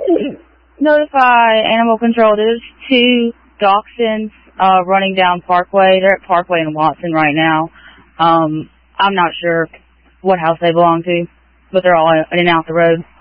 notify animal control. There's 2 dachshunds running down Parkway. They're at Parkway in Watson right now. I'm not sure what house they belong to, but they're all in and out the road.